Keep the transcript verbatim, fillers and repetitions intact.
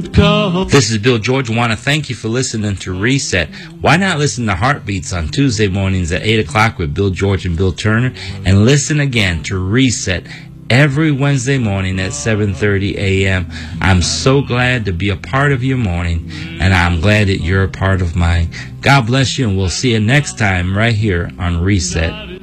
call. This is Bill George. I want to thank you for listening to Reset. Why not listen to Heartbeats on Tuesday mornings at eight o'clock with Bill George and Bill Turner, and listen again to Reset every Wednesday morning at seven thirty a.m. I'm so glad to be a part of your morning, and I'm glad that you're a part of mine. God bless you, and we'll see you next time right here on Reset.